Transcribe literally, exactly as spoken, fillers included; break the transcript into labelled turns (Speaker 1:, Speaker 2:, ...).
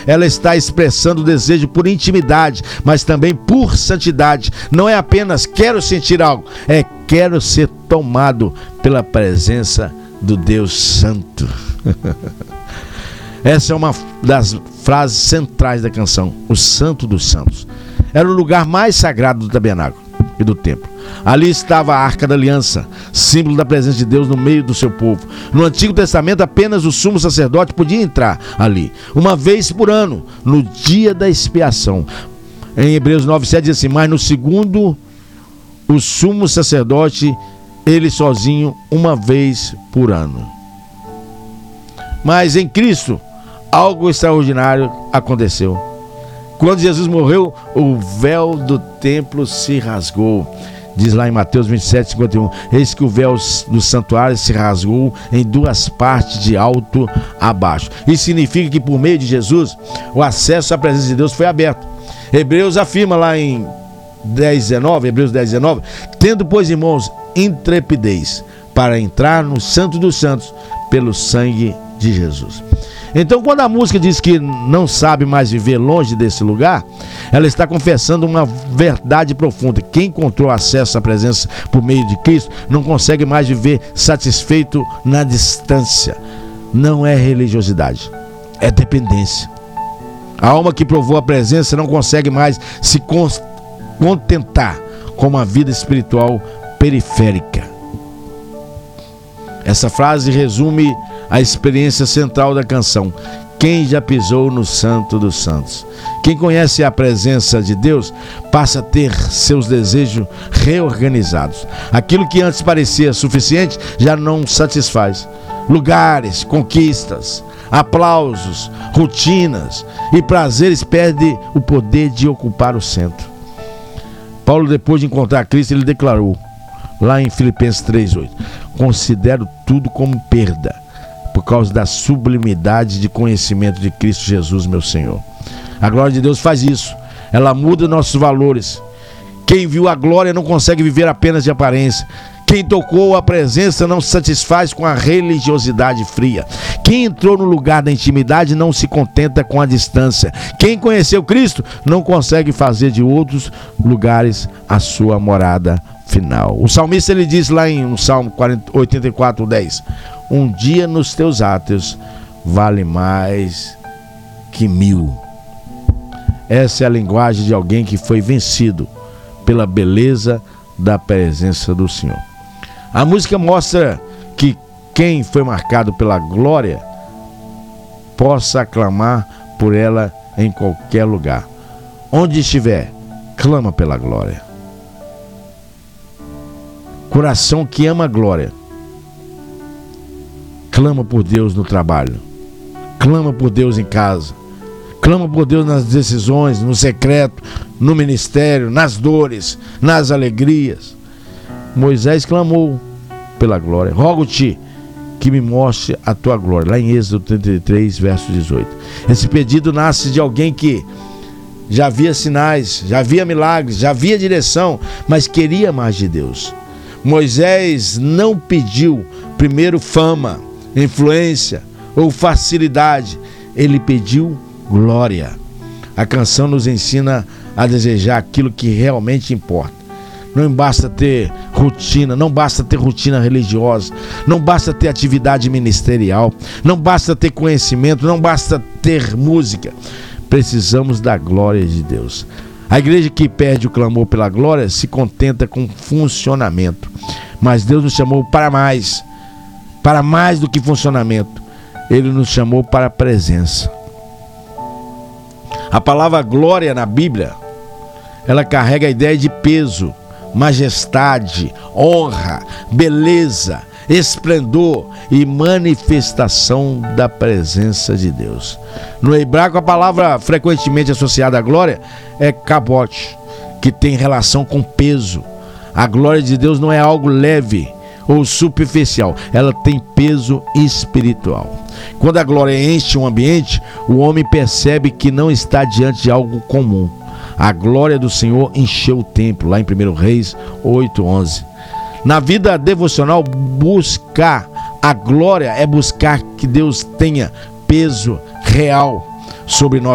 Speaker 1: ela está expressando o desejo por intimidade, mas também por santidade. Não é apenas quero sentir algo, é quero ser tomado pela presença do Deus Santo. Essa é uma das frases centrais da canção, o Santo dos Santos. Era o lugar mais sagrado do tabernáculo e do templo. Ali estava a Arca da Aliança, símbolo da presença de Deus no meio do seu povo. No Antigo Testamento, apenas o sumo sacerdote podia entrar ali, uma vez por ano, no dia da expiação. Em Hebreus nove, sete diz assim: mas no segundo, o sumo sacerdote, ele sozinho, uma vez por ano. Mas em Cristo, algo extraordinário aconteceu. Quando Jesus morreu, o véu do templo se rasgou. Diz lá em Mateus vinte e sete, cinquenta e um: eis que o véu do santuário se rasgou em duas partes, de alto a baixo. Isso significa que por meio de Jesus, o acesso à presença de Deus foi aberto. Hebreus afirma lá em dez, dezenove, Hebreus dez, dezenove: tendo, pois, irmãos, intrepidez para entrar no Santo dos Santos pelo sangue de Jesus. Então, quando a música diz que não sabe mais viver longe desse lugar, ela está confessando uma verdade profunda. Quem encontrou acesso à presença por meio de Cristo não consegue mais viver satisfeito na distância. Não é religiosidade, é dependência. A alma que provou a presença não consegue mais se contentar com uma vida espiritual periférica. Essa frase resume a experiência central da canção. Quem já pisou no Santo dos Santos? Quem conhece a presença de Deus passa a ter seus desejos reorganizados. Aquilo que antes parecia suficiente já não satisfaz. Lugares, conquistas, aplausos, rotinas e prazeres perdem o poder de ocupar o centro. Paulo, depois de encontrar Cristo, ele declarou lá em Filipenses três, oito: considero tudo como perda por causa da sublimidade de conhecimento de Cristo Jesus, meu Senhor. A glória de Deus faz isso. Ela muda nossos valores. Quem viu a glória não consegue viver apenas de aparência. Quem tocou a presença não se satisfaz com a religiosidade fria. Quem entrou no lugar da intimidade não se contenta com a distância. Quem conheceu Cristo não consegue fazer de outros lugares a sua morada final. O salmista, ele diz lá em um Salmo oitenta e quatro, dez: um dia nos teus átrios vale mais que mil. Essa é a linguagem de alguém que foi vencido pela beleza da presença do Senhor. A música mostra que quem foi marcado pela glória possa aclamar por ela em qualquer lugar. Onde estiver, clama pela glória. Coração que ama a glória clama por Deus no trabalho, clama por Deus em casa, clama por Deus nas decisões, no secreto, no ministério, nas dores, nas alegrias. Moisés clamou pela glória. Rogo-te que me mostre a tua glória, lá em Êxodo trinta e três, verso dezoito. Esse pedido nasce de alguém que já via sinais, já via milagres, já via direção, mas queria mais de Deus. Moisés não pediu primeiro fama, influência ou facilidade, ele pediu glória. A canção nos ensina a desejar aquilo que realmente importa. Não basta ter rotina, não basta ter rotina religiosa, não basta ter atividade ministerial, não basta ter conhecimento, não basta ter música. Precisamos da glória de Deus. A igreja que perde o clamor pela glória se contenta com funcionamento. Mas Deus nos chamou para mais, para mais do que funcionamento. Ele nos chamou para a presença. A palavra glória na Bíblia, ela carrega a ideia de peso, majestade, honra, beleza, esplendor e manifestação da presença de Deus. No hebraico, a palavra frequentemente associada à glória é kabod, que tem relação com peso. A glória de Deus não é algo leve ou superficial, ela tem peso espiritual. Quando a glória enche um ambiente, o homem percebe que não está diante de algo comum. A glória do Senhor encheu o templo, lá em primeiro Reis oito, onze. Na vida devocional, buscar a glória é buscar que Deus tenha peso real sobre nós.